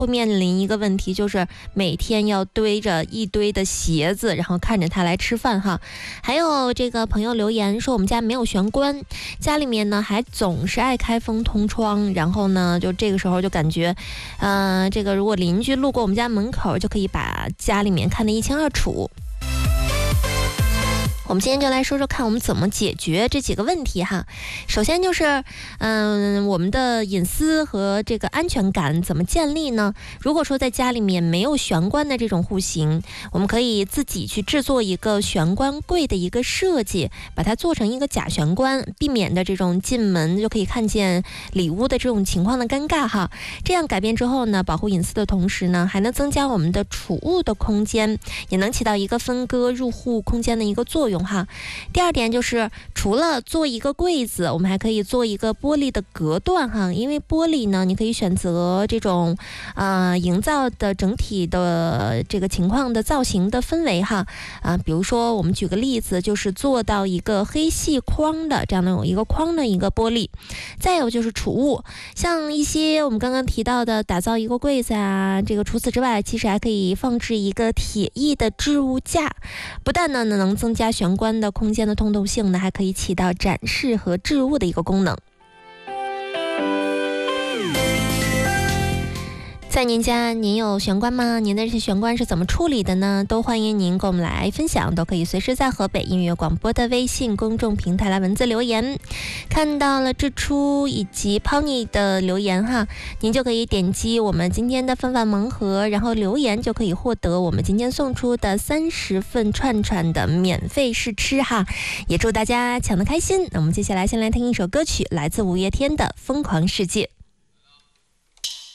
会面临一个问题，就是每天要堆着一堆的鞋子，然后看着它来吃饭哈。还有这个朋友留言说，我们家没有玄关，家里面呢还总是爱开风通窗，然后呢就这个时候就感觉，这个如果邻居路过我们家门口，就可以把家里面看得一清二楚。我们今天就来说说看我们怎么解决这几个问题哈。首先就是，我们的隐私和这个安全感怎么建立呢？如果说在家里面没有玄关的这种户型，我们可以自己去制作一个玄关柜的一个设计，把它做成一个假玄关，避免的这种进门就可以看见里屋的这种情况的尴尬哈。这样改变之后呢，保护隐私的同时呢，还能增加我们的储物的空间，也能起到一个分割入户空间的一个作用哈。第二点就是，除了做一个柜子，我们还可以做一个玻璃的隔断哈。因为玻璃呢，你可以选择这种营造的整体的这个情况的造型的氛围哈。比如说我们举个例子，就是做到一个黑细框的这样的有一个框的一个玻璃。再有就是储物，像一些我们刚刚提到的打造一个柜子啊，这个除此之外，其实还可以放置一个铁艺的置物架，不但呢能增加玄关的空间的通透性呢，还可以起到展示和置物的一个功能。在您家，您有玄关吗？您的这些玄关是怎么处理的呢？都欢迎您跟我们来分享，都可以随时在河北音乐广播的微信公众平台来文字留言。看到了志初以及 Pony 的留言哈，您就可以点击我们今天的饭饭盲盒，然后留言就可以获得我们今天送出的30份串串的免费试吃哈。也祝大家抢得开心。那我们接下来先来听一首歌曲，来自五月天的《疯狂世界》。